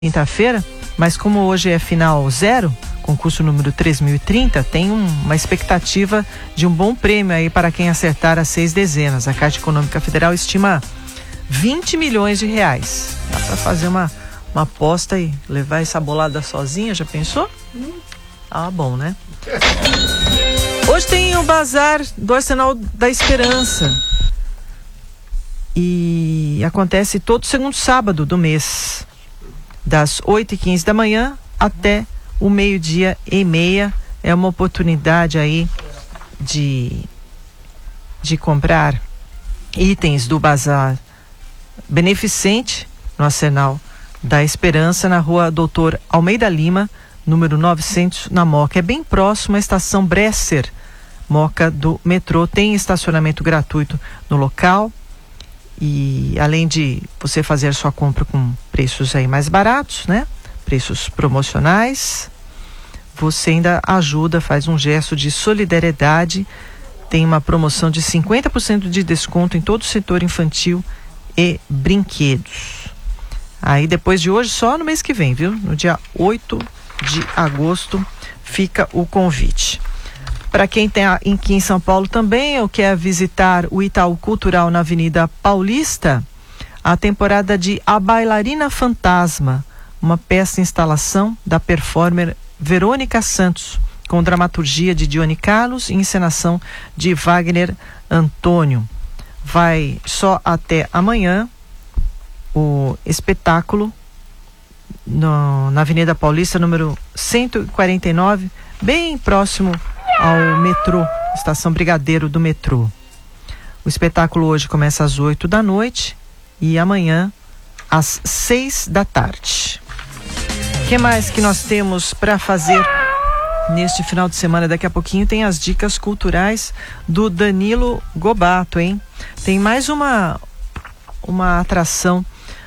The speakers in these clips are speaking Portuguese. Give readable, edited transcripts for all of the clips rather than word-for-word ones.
quinta-feira, mas como hoje é final zero, concurso número 3030, tem uma expectativa de um bom prêmio aí para quem acertar as 6 dezenas. A Caixa Econômica Federal estima 20 milhões de reais. Dá para fazer uma aposta e levar essa bolada sozinha, já pensou? Ah, bom, né? Hoje tem o Bazar do Arsenal da Esperança. E acontece todo segundo sábado do mês, das 8h15 da manhã até o 12h30. É uma oportunidade aí de comprar itens do Bazar beneficente no Arsenal da Esperança, na rua Doutor Almeida Lima, número 900, na Moca. É bem próximo à estação Bresser, Moca, do metrô. Tem estacionamento gratuito no local. E além de você fazer sua compra com preços aí mais baratos, né? Preços promocionais, você ainda ajuda, faz um gesto de solidariedade. Tem uma promoção de 50% de desconto em todo o setor infantil e brinquedos. Aí depois de hoje, só no mês que vem, viu? No dia 8 de agosto fica o convite. Para quem tem aqui em São Paulo também, ou quer visitar o Itaú Cultural na Avenida Paulista, a temporada de A Bailarina Fantasma, uma peça-instalação da performer Verônica Santos, com dramaturgia de Dione Carlos e encenação de Wagner Antônio. Vai só até amanhã o espetáculo na Avenida Paulista, número 149, bem próximo ao metrô, estação Brigadeiro do metrô. O espetáculo hoje começa às 8 da noite e amanhã às 6 da tarde. O que mais que nós temos para fazer neste final de semana? Daqui a pouquinho tem as dicas culturais do Danilo Gobato, hein? Tem mais uma atração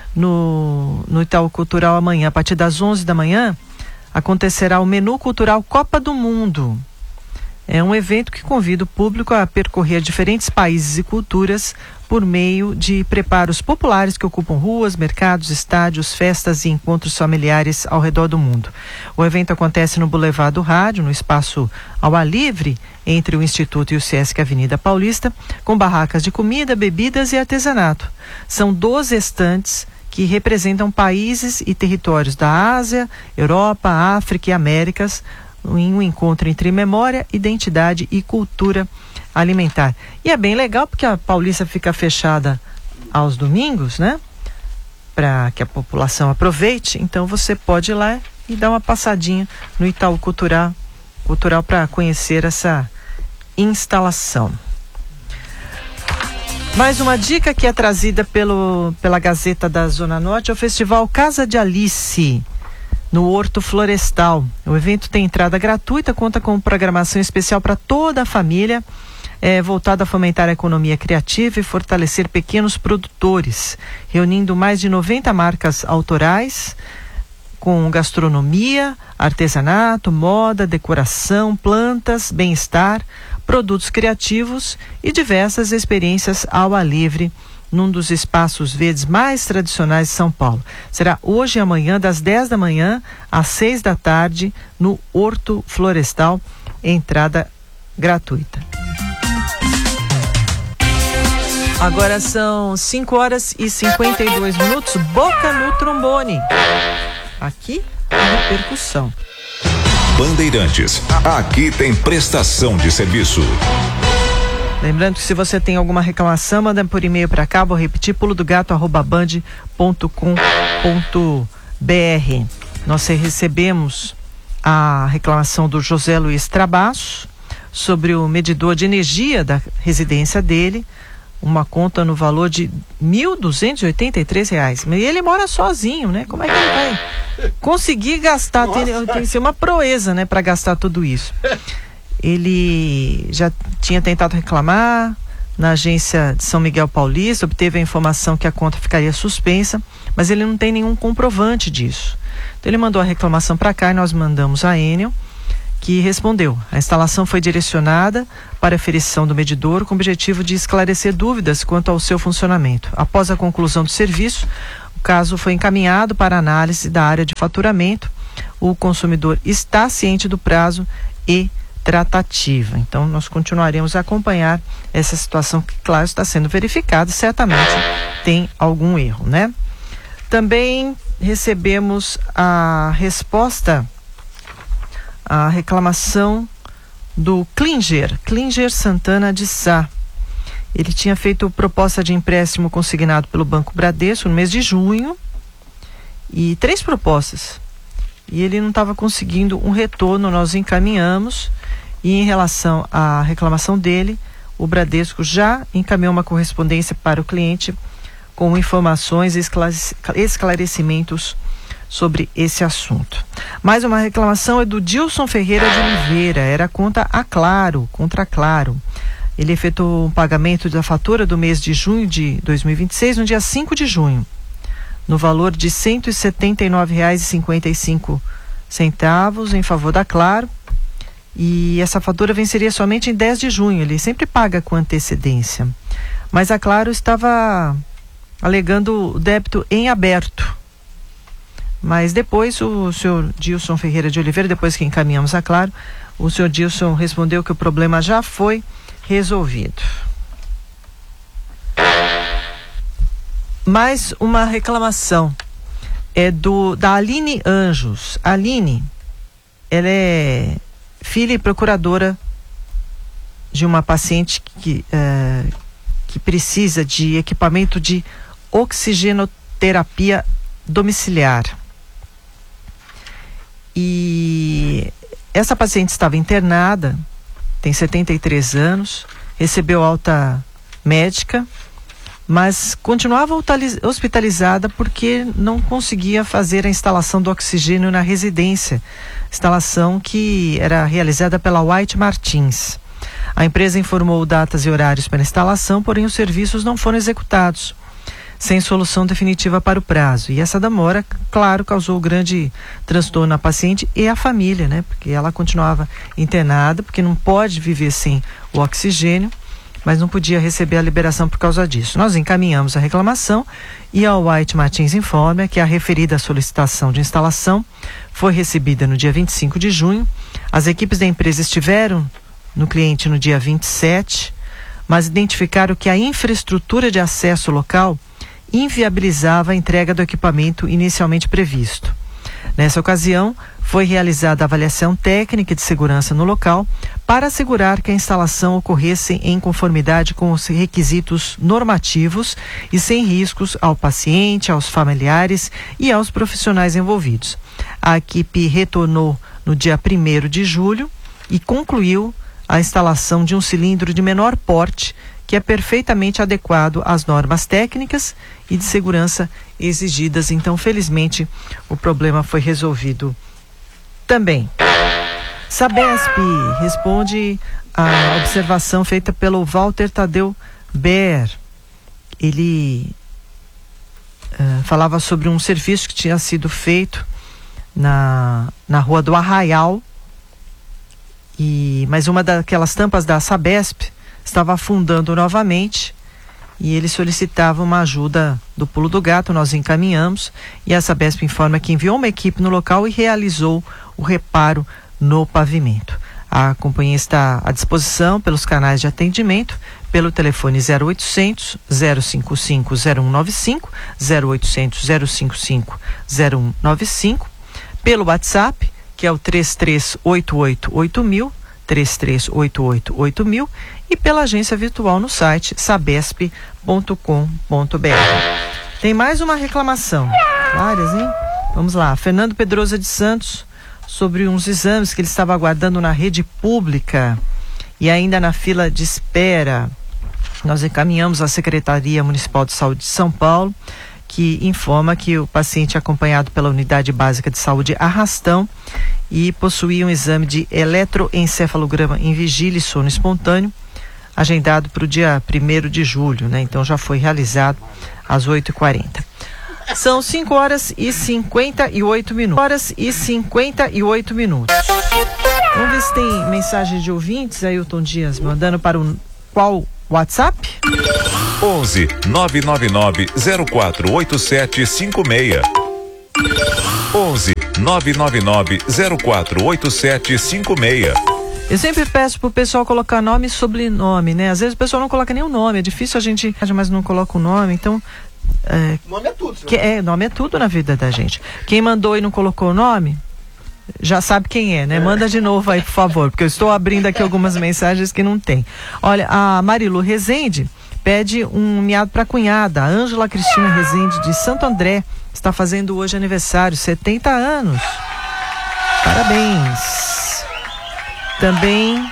no Itaú Cultural amanhã. A partir das 11 da manhã acontecerá o Menu Cultural Copa do Mundo. É um evento que convida o público a percorrer diferentes países e culturas por meio de preparos populares que ocupam ruas, mercados, estádios, festas e encontros familiares ao redor do mundo. O evento acontece no Boulevard do Rádio, no espaço ao ar livre, entre o Instituto e o Sesc Avenida Paulista, com barracas de comida, bebidas e artesanato. São 12 estandes que representam países e territórios da Ásia, Europa, África e Américas, em um encontro entre memória, identidade e cultura alimentar. E é bem legal porque a Paulista fica fechada aos domingos, né? Para que a população aproveite. Então você pode ir lá e dar uma passadinha no Itaú Cultural para conhecer essa instalação. Mais uma dica que é trazida pela Gazeta da Zona Norte é o Festival Casa de Alice, no Horto Florestal. O evento tem entrada gratuita, conta com programação especial para toda a família, voltada a fomentar a economia criativa e fortalecer pequenos produtores, reunindo mais de 90 marcas autorais, com gastronomia, artesanato, moda, decoração, plantas, bem-estar, produtos criativos e diversas experiências ao ar livre, num dos espaços verdes mais tradicionais de São Paulo. Será hoje e amanhã, das 10 da manhã às 6 da tarde, no Horto Florestal, entrada gratuita. Agora são 5h52, Boca no trombone. Aqui a percussão. Bandeirantes, aqui tem prestação de serviço. Lembrando que se você tem alguma reclamação, manda por e-mail para cá, vou repetir, pulodogato@band.com.br. Nós recebemos a reclamação do José Luiz Trabasso sobre o medidor de energia da residência dele, uma conta no valor de R$ 1.283. E ele mora sozinho, né? Como é que ele vai conseguir gastar? Tem que ser uma proeza, né, para gastar tudo isso. Ele já tinha tentado reclamar na agência de São Miguel Paulista, obteve a informação que a conta ficaria suspensa, mas ele não tem nenhum comprovante disso. Então ele mandou a reclamação para cá e nós mandamos a Enel, que respondeu. A instalação foi direcionada para aferição do medidor com o objetivo de esclarecer dúvidas quanto ao seu funcionamento. Após a conclusão do serviço, o caso foi encaminhado para análise da área de faturamento. O consumidor está ciente do prazo e tratativa. Então, nós continuaremos a acompanhar essa situação que, claro, está sendo verificada. Certamente tem algum erro, né? Também recebemos a resposta à reclamação do Klinger Santana de Sá. Ele tinha feito proposta de empréstimo consignado pelo Banco Bradesco no mês de junho e 3 propostas. E ele não estava conseguindo um retorno, nós encaminhamos, e em relação à reclamação dele, o Bradesco já encaminhou uma correspondência para o cliente com informações e esclarecimentos sobre esse assunto. Mais uma reclamação é do Dilson Ferreira de Oliveira, era contra a Claro. Ele efetuou um pagamento da fatura do mês de junho de 2026 no dia 5 de junho, no valor de R$ 179,55 em favor da Claro, e essa fatura venceria somente em 10 de junho. Ele sempre paga com antecedência, mas a Claro estava alegando débito em aberto. Mas depois o senhor Dilson Ferreira de Oliveira, depois que encaminhamos a Claro, o senhor Dilson respondeu que o problema já foi resolvido. Mais uma reclamação é da Aline Anjos. A Aline, ela é filha e procuradora de uma paciente que precisa de equipamento de oxigenoterapia domiciliar. E essa paciente estava internada, tem 73 anos, recebeu alta médica, mas continuava hospitalizada porque não conseguia fazer a instalação do oxigênio na residência, instalação que era realizada pela White Martins. A empresa informou datas e horários para a instalação, porém os serviços não foram executados, sem solução definitiva para o prazo. E essa demora, claro, causou grande transtorno à paciente e à família, né? Porque ela continuava internada, porque não pode viver sem o oxigênio, mas não podia receber a liberação por causa disso. Nós encaminhamos a reclamação e a White Martins informa que a referida solicitação de instalação foi recebida no dia 25 de junho. As equipes da empresa estiveram no cliente no dia 27, mas identificaram que a infraestrutura de acesso local inviabilizava a entrega do equipamento inicialmente previsto. Nessa ocasião, foi realizada a avaliação técnica de segurança no local para assegurar que a instalação ocorresse em conformidade com os requisitos normativos e sem riscos ao paciente, aos familiares e aos profissionais envolvidos. A equipe retornou no dia 1º de julho e concluiu a instalação de um cilindro de menor porte que é perfeitamente adequado às normas técnicas e de segurança exigidas. Então, felizmente, o problema foi resolvido também. Sabesp responde à observação feita pelo Walter Tadeu Ber. Ele falava sobre um serviço que tinha sido feito na Rua do Arraial, mas uma daquelas tampas da Sabesp estava afundando novamente e ele solicitava uma ajuda do Pulo do Gato. Nós encaminhamos e a Sabesp informa que enviou uma equipe no local e realizou o reparo no pavimento. A companhia está à disposição pelos canais de atendimento, pelo telefone 0800 055 0195, 0800 055 0195, pelo WhatsApp, que é o 33888000, 33888000, e pela agência virtual no site sabesp.com.br. Tem mais uma reclamação, várias, hein? Vamos lá. Fernando Pedrosa de Santos, sobre uns exames que ele estava aguardando na rede pública e ainda na fila de espera. Nós encaminhamos à Secretaria Municipal de Saúde de São Paulo, que informa que o paciente é acompanhado pela Unidade Básica de Saúde Arrastão e possuía um exame de eletroencefalograma em vigília e sono espontâneo, agendado para o dia 1º de julho, né? Então já foi realizado às 8h40. São 5h58 minutos. Vamos ver se tem mensagem de ouvintes. Ailton Dias mandando para qual WhatsApp? 11 999 048756. 11 999 048756. Eu sempre peço pro pessoal colocar nome e sobrenome, né? Às vezes o pessoal não coloca nem o nome, é difícil a gente, mas não coloca o nome, então... nome é tudo. Nome é tudo na vida da gente. Quem mandou e não colocou o nome, já sabe quem é, né? Manda de novo aí, por favor, porque eu estou abrindo aqui algumas mensagens que não tem. Olha, a Marilu Rezende pede um miado para a cunhada, a Ângela Cristina Rezende, de Santo André, está fazendo hoje aniversário, 70 anos. Parabéns. Também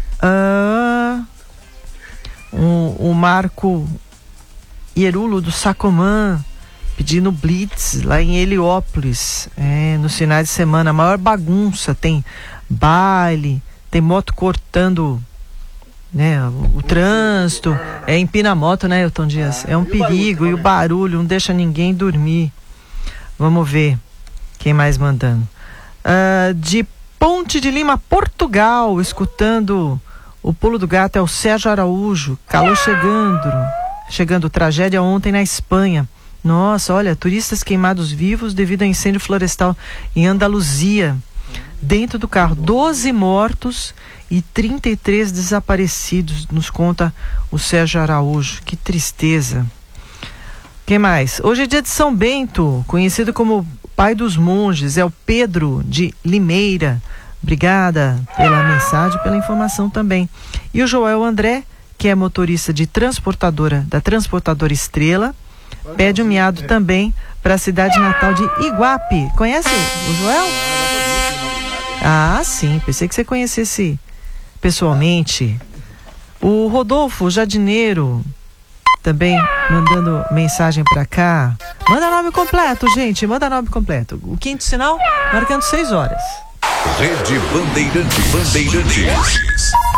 o Marco Ierulo do Sacomã pedindo blitz lá em Heliópolis, nos finais de semana, a maior bagunça, tem baile, tem moto cortando, né, o trânsito, empina a moto, né, Elton Dias? É um perigo, e o barulho não deixa ninguém dormir. Vamos ver quem mais mandando. De Ponte de Lima, Portugal, escutando o Pulo do Gato, é o Sérgio Araújo. Calor chegando, tragédia ontem na Espanha. Nossa, olha, turistas queimados vivos devido a incêndio florestal em Andaluzia. Dentro do carro, 12 mortos e 33 desaparecidos, nos conta o Sérgio Araújo. Que tristeza. Quem mais? Hoje é dia de São Bento, conhecido como pai dos monges, é o Pedro de Limeira. Obrigada pela mensagem, pela informação também. E o Joel André, que é motorista de da transportadora Estrela, pede um miado também para a cidade natal de Iguape. Conhece o Joel? Ah, sim, pensei que você conhecesse pessoalmente. O Rodolfo Jardineiro também mandando mensagem para cá. Manda nome completo, gente, manda nome completo. O quinto sinal marcando 6 horas. Rede Bandeirantes.